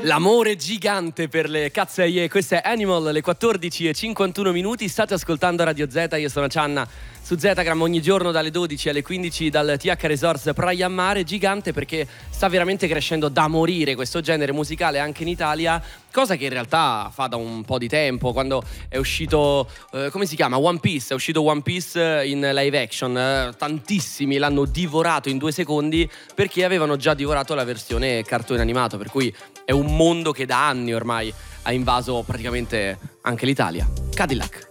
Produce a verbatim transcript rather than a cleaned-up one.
L'amore gigante per le cazzaie. Questa è Animal, le quattordici e cinquantuno minuti. State ascoltando Radio Z, io sono Cianna. Su Zetagram ogni giorno dalle dodici alle quindici dal T H Resorts Praia a Mare. Gigante perché sta veramente crescendo da morire questo genere musicale anche in Italia, cosa che in realtà fa da un po' di tempo. Quando è uscito, eh, come si chiama? One Piece, è uscito One Piece in live action, eh, tantissimi l'hanno divorato in due secondi perché avevano già divorato la versione cartone animato, per cui è un mondo che da anni ormai ha invaso praticamente anche l'Italia. Cadillac.